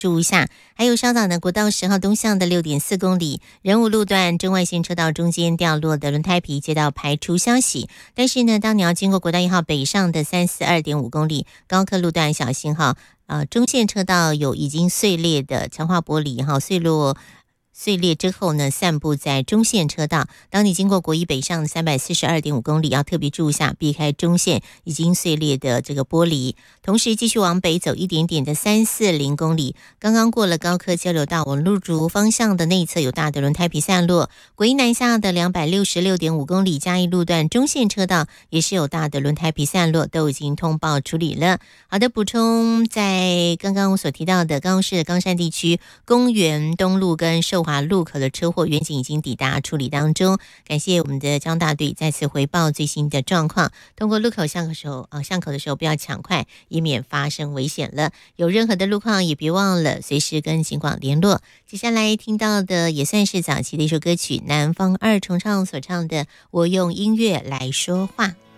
注意一下。还有稍早呢，国道10号东向的6.4公里，仁武路段中外线车道中间掉落的轮胎皮接到排除消息。但是呢，当你要经过国道1号北上的342.5公里，高科路段小心哈，中线车道有已经碎裂的强化玻璃哈，碎裂之后呢，散布在中线车道。当你经过国一北上342.5公里，要特别注意一下，避开中线已经碎裂的这个玻璃。同时继续往北走一点点的340公里，刚刚过了高科交流道往路竹方向的内侧有大的轮胎皮散落。国一南下的266.5公里，嘉义路段中线车道也是有大的轮胎皮散落，都已经通报处理了。好的，补充在刚刚我所提到的高雄市的冈山地区公园东路跟寿华路口的车祸，远警已经抵达处理当中。感谢我们的交通大队再次回报最新的状况。通过路口巷口的时候不要抢快，以免发生危险了。有任何的路况也别忘了随时跟警广联络。接下来听到的也算是早期的一首歌曲，南方二重唱所唱的《我用音乐来说话》。